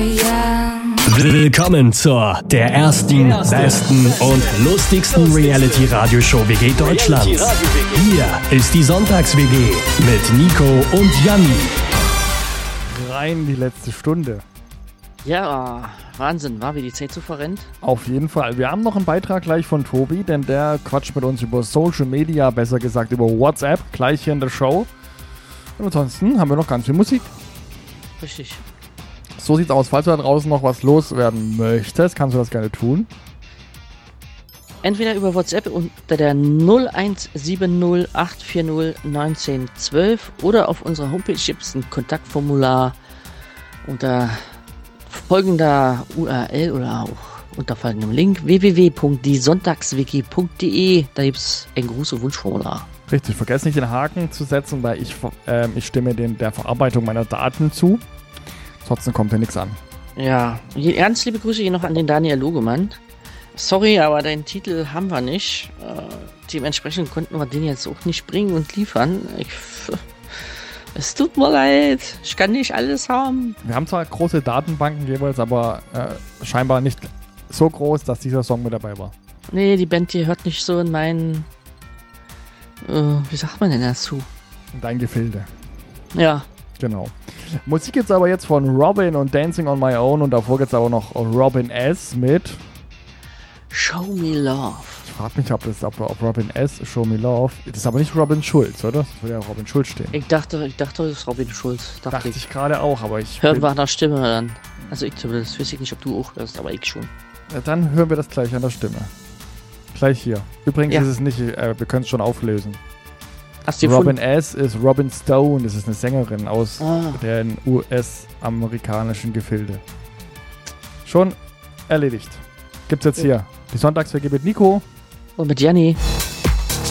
Willkommen zur der ersten, besten und lustigsten Reality-Radioshow WG Deutschlands. Hier ist die Sonntags-WG mit Nico und Janni. Rein die letzte Stunde. Ja, Wahnsinn, war wie die Zeit so verrennt. Auf jeden Fall. Wir haben noch einen Beitrag gleich von Tobi, denn der quatscht mit uns über Social Media, besser gesagt über WhatsApp, gleich hier in der Show. Und ansonsten haben wir noch ganz viel Musik. Richtig. So sieht's aus. Falls du da draußen noch was loswerden möchtest, kannst du das gerne tun. Entweder über WhatsApp unter der 01708401912 oder auf unserer Homepage gibt es ein Kontaktformular unter folgender URL oder auch unter folgendem Link www.diesonntagswiki.de. Da gibt es ein Gruß- und Wunschformular. Richtig, vergesst nicht den Haken zu setzen, weil ich stimme der Verarbeitung meiner Daten zu. Trotzdem kommt hier nichts an. Ja, ganz liebe Grüße hier noch an den Daniel Logemann. Sorry, aber deinen Titel haben wir nicht. Dementsprechend konnten wir den jetzt auch nicht bringen und liefern. Es tut mir leid, ich kann nicht alles haben. Wir haben zwar große Datenbanken jeweils, aber scheinbar nicht so groß, dass dieser Song mit dabei war. Nee, die Band hier hört nicht so in meinen... wie sagt man denn dazu? In dein Gefilde. Ja. Genau. Musik jetzt aber jetzt von Robin und Dancing on My Own und davor geht's aber noch Robin S. mit Show Me Love. Ich frage mich, ob Robin S. Show Me Love. Das ist aber nicht Robin Schulz, oder? Das würde ja Robin Schulz stehen. Ich dachte, das ist Robin Schulz. Dachte ich gerade auch, aber ich... Hören wir an der Stimme dann. Also ich zumindest. Weiß ich nicht, ob du auch hörst, aber ich schon. Ja, dann hören wir das gleich an der Stimme. Gleich hier. Übrigens ist es nicht, wir können es schon auflösen. Robin S. ist Robin Stone, das ist eine Sängerin aus den US-amerikanischen Gefilde. Schon erledigt. Gibt's jetzt hier die Sonntags-WG mit Nico und mit Janni.